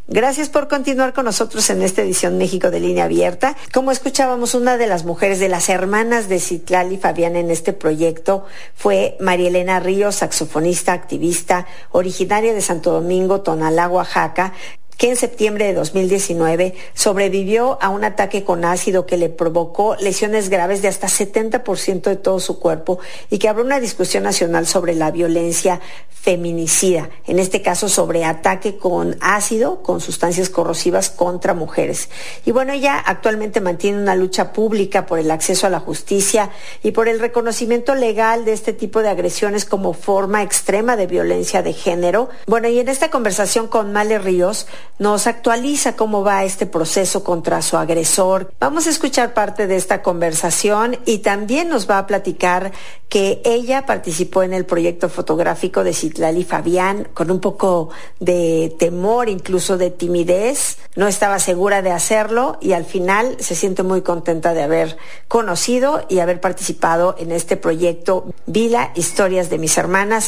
Gracias por continuar con nosotros en esta edición México de Línea Abierta. Como escuchábamos, una de las mujeres, de las hermanas de Citlali Fabián en este proyecto fue María Elena Ríos, saxofonista, activista, originaria de Santo Domingo, Tonalá, Oaxaca, que en septiembre de 2019 sobrevivió a un ataque con ácido que le provocó lesiones graves de hasta 70% de todo su cuerpo y que abrió una discusión nacional sobre la violencia feminicida, en este caso sobre ataque con ácido, con sustancias corrosivas contra mujeres. Y bueno, ella actualmente mantiene una lucha pública por el acceso a la justicia y por el reconocimiento legal de este tipo de agresiones como forma extrema de violencia de género. Bueno, y en esta conversación con Male Ríos nos actualiza cómo va este proceso contra su agresor. Vamos a escuchar parte de esta conversación y también nos va a platicar que ella participó en el proyecto fotográfico de Citlali Fabián con un poco de temor, incluso de timidez. No estaba segura de hacerlo y al final se siente muy contenta de haber conocido y haber participado en este proyecto Vila, Historias de mis hermanas,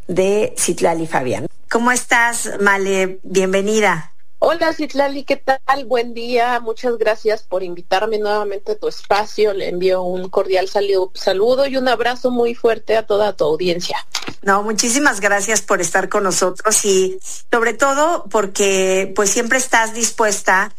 de Citlali Fabián. ¿Cómo estás, Male? Bienvenida. Hola, Citlali, ¿qué tal? Buen día, muchas gracias por invitarme nuevamente a tu espacio. Le envío un cordial saludo y un abrazo muy fuerte a toda tu audiencia. No, muchísimas gracias por estar con nosotros y sobre todo porque pues siempre estás dispuesta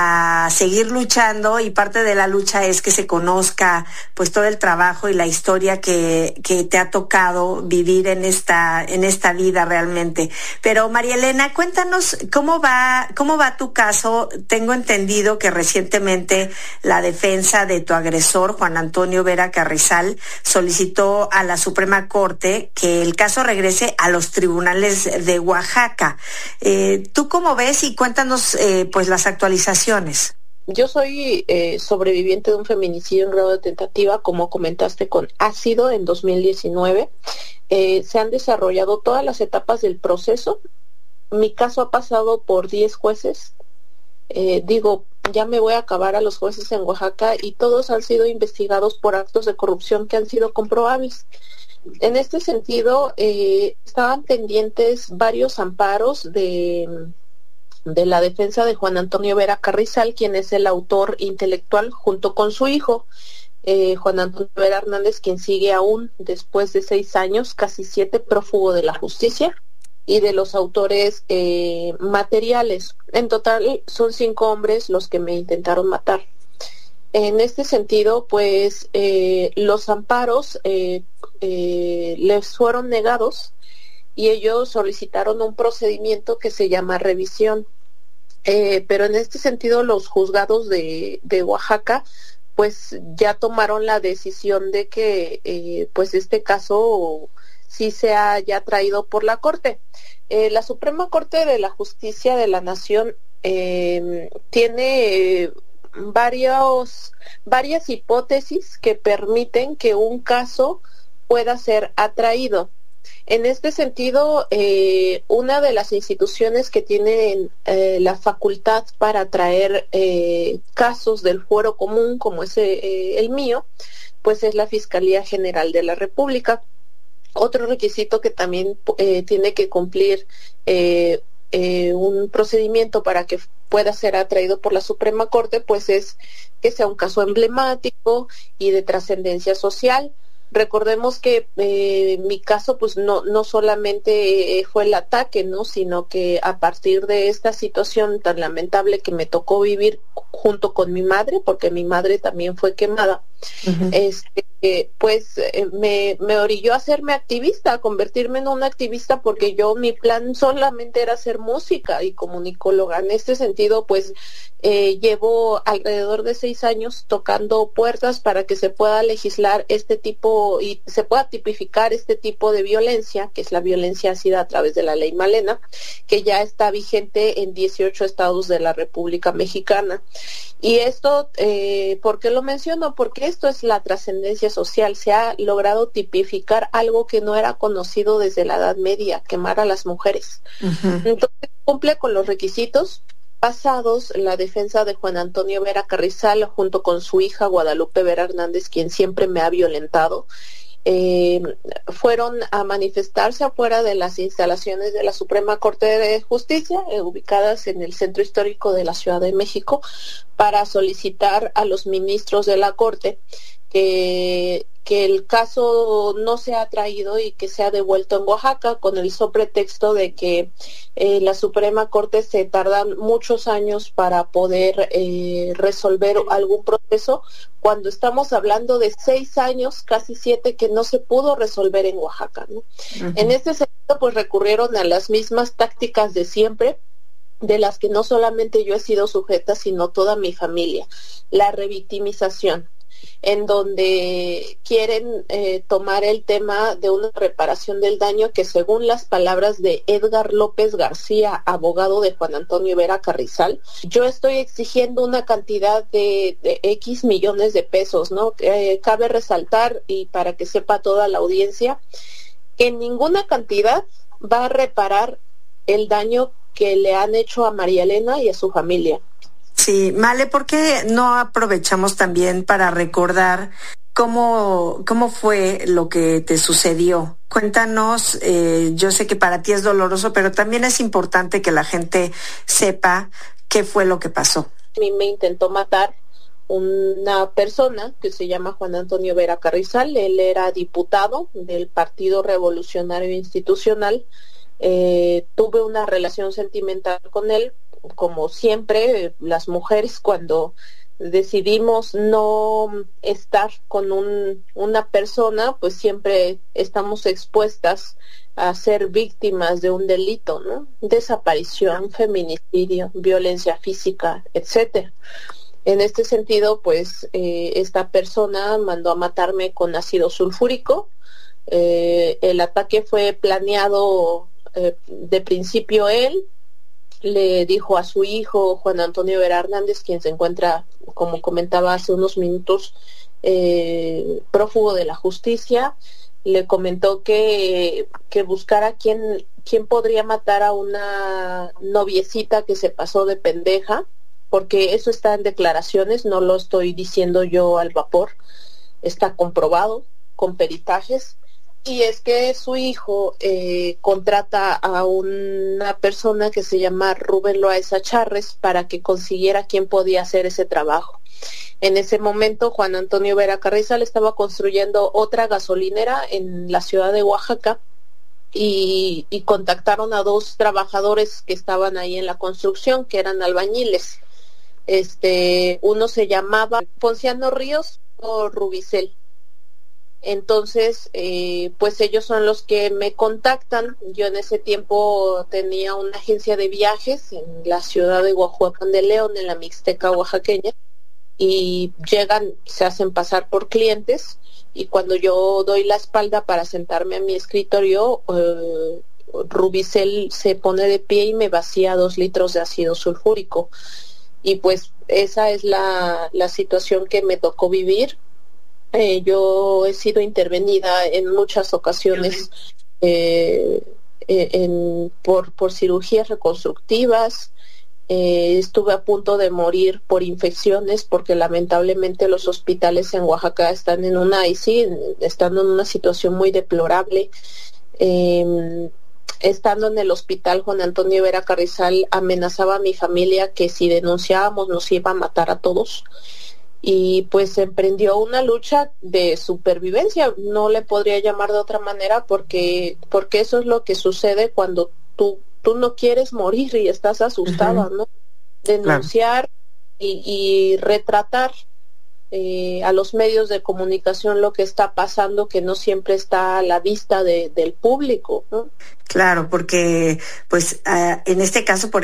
a seguir luchando y parte de la lucha es que se conozca pues todo el trabajo y la historia que te ha tocado vivir en esta vida realmente. Pero María Elena, cuéntanos cómo va tu caso. Tengo entendido que recientemente la defensa de tu agresor, Juan Antonio Vera Carrizal, solicitó a la Suprema Corte que el caso regrese a los tribunales de Oaxaca. ¿Tú cómo ves? Y cuéntanos pues las actualizaciones. Yo soy sobreviviente de un feminicidio en grado de tentativa, como comentaste, con ácido en 2019. Se han desarrollado todas las etapas del proceso. Mi caso ha pasado por 10 jueces. Ya me voy a acabar a los jueces en Oaxaca y todos han sido investigados por actos de corrupción que han sido comprobables. En este sentido, estaban pendientes varios amparos de la defensa de Juan Antonio Vera Carrizal, quien es el autor intelectual, junto con su hijo, Juan Antonio Vera Hernández, quien sigue aún, después de 6 años, casi 7, prófugo de la justicia, y de los autores materiales. En total son 5 hombres los que me intentaron matar. En este sentido, pues los amparos les fueron negados y ellos solicitaron un procedimiento que se llama revisión. Pero en este sentido los juzgados de Oaxaca pues ya tomaron la decisión de que pues este caso sí sea ya traído por la Corte. La Suprema Corte de la Justicia de la Nación tiene varias hipótesis que permiten que un caso pueda ser atraído. En este sentido, una de las instituciones que tienen la facultad para traer casos del fuero común, como es el mío, pues es la Fiscalía General de la República. Otro requisito que también tiene que cumplir un procedimiento para que pueda ser atraído por la Suprema Corte, pues es que sea un caso emblemático y de trascendencia social. Recordemos que mi caso pues no solamente fue el ataque, ¿no? Sino que a partir de esta situación tan lamentable que me tocó vivir junto con mi madre, porque mi madre también fue quemada, uh-huh. Me orilló a hacerme activista, a convertirme en una activista, porque mi plan solamente era ser música y comunicóloga. En este sentido, pues llevo alrededor de 6 años tocando puertas para que se pueda legislar este tipo y se pueda tipificar este tipo de violencia, que es la violencia ácida a través de la ley Malena, que ya está vigente en 18 estados de la República Mexicana. Y esto, ¿por qué lo menciono? Porque esto es la trascendencia social. Se ha logrado tipificar algo que no era conocido desde la Edad Media, quemar a las mujeres. Uh-huh. Entonces cumple con los requisitos pasados. La defensa de Juan Antonio Vera Carrizal, junto con su hija Guadalupe Vera Hernández, quien siempre me ha violentado, fueron a manifestarse afuera de las instalaciones de la Suprema Corte de Justicia, ubicadas en el centro histórico de la Ciudad de México, para solicitar a los ministros de la Corte que el caso no sea traído y que sea devuelto en Oaxaca, con el pretexto de que la Suprema Corte se tardan muchos años para poder resolver algún proceso, cuando estamos hablando de 6 años, casi 7, que no se pudo resolver en Oaxaca, ¿no? Uh-huh. En este sentido, pues recurrieron a las mismas tácticas de siempre, de las que no solamente yo he sido sujeta, sino toda mi familia: la revictimización, en donde quieren tomar el tema de una reparación del daño que, según las palabras de Edgar López García, abogado de Juan Antonio Vera Carrizal, yo estoy exigiendo una cantidad de X millones de pesos, ¿no? Cabe resaltar, y para que sepa toda la audiencia, que ninguna cantidad va a reparar el daño que le han hecho a María Elena y a su familia. Sí, Male, ¿por qué no aprovechamos también para recordar cómo fue lo que te sucedió? Cuéntanos, yo sé que para ti es doloroso, pero también es importante que la gente sepa qué fue lo que pasó. A mí me intentó matar una persona que se llama Juan Antonio Vera Carrizal. Él era diputado del Partido Revolucionario Institucional. Tuve una relación sentimental con él. Como siempre, las mujeres, cuando decidimos no estar con una persona, pues siempre estamos expuestas a ser víctimas de un delito, ¿no? Desaparición, feminicidio, violencia física, etcétera. En este sentido, pues esta persona mandó a matarme con ácido sulfúrico. El ataque fue planeado de principio él. Le dijo a su hijo, Juan Antonio Vera Hernández, quien se encuentra, como comentaba hace unos minutos, prófugo de la justicia, le comentó que buscara quién podría matar a una noviecita que se pasó de pendeja, porque eso está en declaraciones, no lo estoy diciendo yo al vapor, está comprobado con peritajes. Y es que su hijo contrata a una persona que se llama Rubén Loaiza Charres para que consiguiera quién podía hacer ese trabajo. En ese momento, Juan Antonio Vera Carrizal estaba construyendo otra gasolinera en la ciudad de Oaxaca y contactaron a 2 trabajadores que estaban ahí en la construcción, que eran albañiles. Uno se llamaba Ponciano Ríos o Rubicel. Entonces, pues ellos son los que me contactan. Yo en ese tiempo tenía una agencia de viajes en la ciudad de Guajuapan de León, en la Mixteca oaxaqueña, y llegan, se hacen pasar por clientes, y cuando yo doy la espalda para sentarme a mi escritorio, Rubicel se pone de pie y me vacía 2 litros de ácido sulfúrico. Y pues esa es la situación que me tocó vivir. Yo he sido intervenida en muchas ocasiones por cirugías reconstructivas. Estuve a punto de morir por infecciones, porque lamentablemente los hospitales en Oaxaca están en una situación muy deplorable. Estando en el hospital, Juan Antonio Vera Carrizal amenazaba a mi familia que si denunciábamos nos iba a matar a todos. Y pues emprendió una lucha de supervivencia, no le podría llamar de otra manera, porque eso es lo que sucede cuando tú no quieres morir y estás asustada, ¿no? Denunciar, claro. y retratar a los medios de comunicación lo que está pasando, que no siempre está a la vista del público, ¿no? Claro, porque pues en este caso, por